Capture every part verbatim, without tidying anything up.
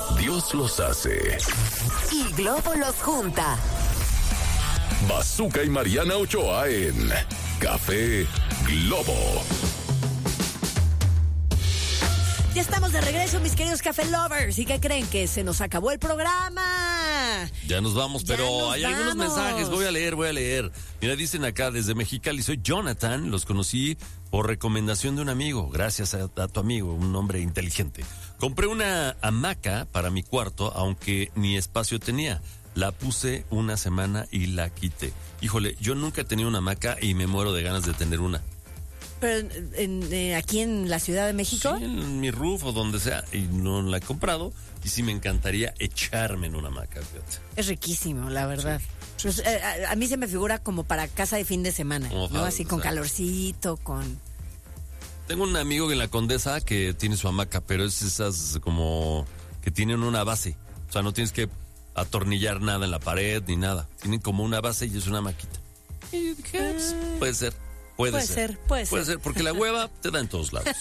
Dios los hace y Globo los junta. Bazooka y Mariana Ochoa en Café Globo. Ya estamos de regreso, mis queridos Café Lovers. ¿Y qué creen? Que se nos acabó el programa. Ya nos vamos, Ya pero nos hay vamos. algunos mensajes. Voy a leer, voy a leer. Mira, dicen acá desde Mexicali, soy Jonathan. Los conocí por recomendación de un amigo. Gracias a, a tu amigo, un hombre inteligente. Compré una hamaca para mi cuarto, aunque ni espacio tenía. La puse una semana y la quité. Híjole, yo nunca he tenido una hamaca y me muero de ganas de tener una. Pero en, en, eh, aquí en la Ciudad de México. Sí, en mi roof o donde sea, y no la he comprado. Y sí me encantaría echarme en una hamaca, fíjate. Es riquísimo, la verdad. Sí. Pues, eh, a, a mí se me figura como para casa de fin de semana, Ojalá, ¿no? Así con o sea. calorcito, con... Tengo un amigo en la Condesa que tiene su hamaca, pero es esas como que tienen una base. O sea, no tienes que atornillar nada en la pared ni nada. Tienen como una base y es una maquita. Y dije, pues, puede ser. Puede, Puede ser, ser, puede Puede ser. ser, porque la hueva te da en todos lados.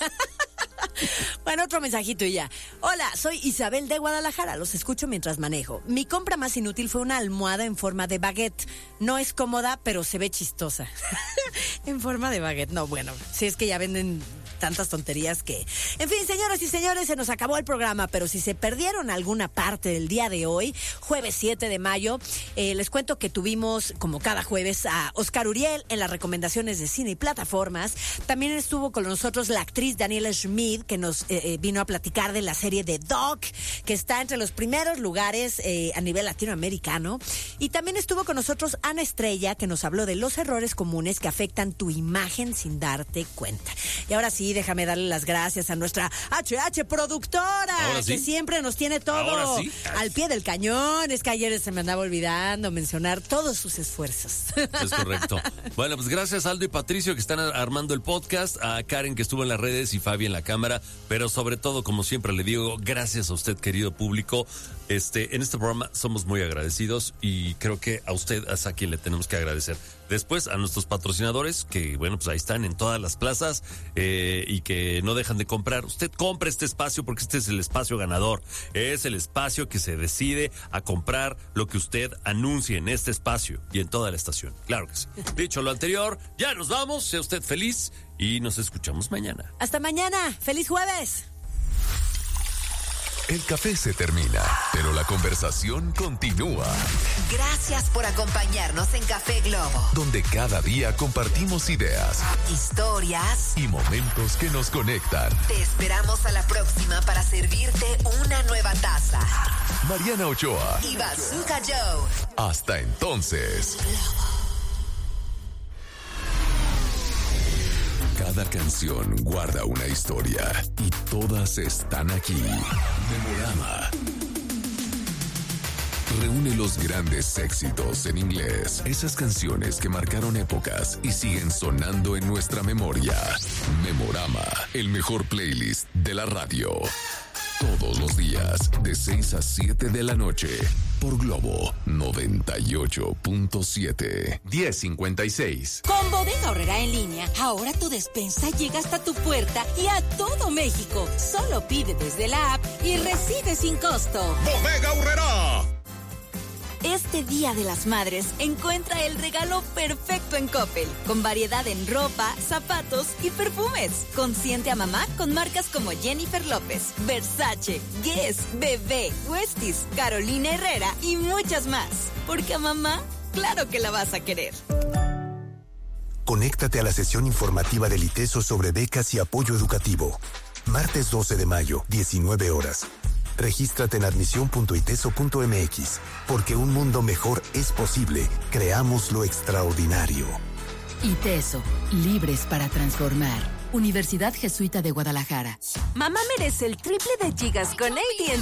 Bueno, otro mensajito y ya. Hola, soy Isabel de Guadalajara. Los escucho mientras manejo. Mi compra más inútil fue una almohada en forma de baguette. No es cómoda, pero se ve chistosa. En forma de baguette. No, bueno, si es que ya venden tantas tonterías que... En fin, señoras y señores, se nos acabó el programa, pero si se perdieron alguna parte del día de hoy, jueves siete de mayo, eh, les cuento que tuvimos, como cada jueves, a Oscar Uriel en las recomendaciones de cine y plataformas. También estuvo con nosotros la actriz Daniela Schmid, que nos eh, eh, vino a platicar de la serie de Doc, que está entre los primeros lugares eh, a nivel latinoamericano. Y también estuvo con nosotros Ana Estrella, que nos habló de los errores comunes que afectan tu imagen sin darte cuenta. Y ahora sí, déjame darle las gracias a nuestra H H productora, Ahora sí. que siempre nos tiene todo Ahora sí. al pie del cañón. Es que ayer se me andaba olvidando mencionar todos sus esfuerzos. Es correcto. Bueno, pues gracias Aldo y Patricio que están armando el podcast, a Karen que estuvo en las redes y Fabi en la cámara, pero sobre todo, como siempre le digo, gracias a usted, querido público. Este, en este programa somos muy agradecidos y creo que a usted es a quien le tenemos que agradecer. Después a nuestros patrocinadores, que bueno, pues ahí están en todas las plazas eh, y que no dejan de comprar. Usted compra este espacio porque este es el espacio ganador. Es el espacio que se decide a comprar lo que usted anuncie en este espacio y en toda la estación. Claro que sí. Dicho lo anterior, ya nos vamos. Sea usted feliz y nos escuchamos mañana. Hasta mañana. ¡Feliz jueves! El café se termina, pero la conversación continúa. Gracias por acompañarnos en Café Globo, Donde cada día compartimos ideas historias. y momentos que nos conectan. Te esperamos a la próxima para servirte una nueva taza. Mariana Ochoa. Y Bazooka Joe. Hasta entonces. Cada canción guarda una historia y todas están aquí. Memorama. Reúne los grandes éxitos en inglés, esas canciones que marcaron épocas y siguen sonando en nuestra memoria. Memorama, el mejor playlist de la radio. Todos los días, de seis a siete de la noche, por Globo noventa y ocho punto siete. diez cincuenta y seis. Con Bodega Aurrerá en línea, ahora tu despensa llega hasta tu puerta y a todo México. Solo pide desde la app y recibe sin costo. Bodega Aurrerá. Este Día de las Madres, encuentra el regalo perfecto en Coppel, con variedad en ropa, zapatos y perfumes. Consiente a mamá con marcas como Jennifer López, Versace, Guess, Bebé, Westies, Carolina Herrera y muchas más. Porque a mamá, claro que la vas a querer. Conéctate a la sesión informativa del ITESO sobre becas y apoyo educativo. Martes doce de mayo, diecinueve horas. Regístrate en admisión punto iteso punto m x, porque un mundo mejor es posible. Creamos lo extraordinario. ITESO, libres para transformar. Universidad Jesuita de Guadalajara. Mamá merece el triple de gigas con A T and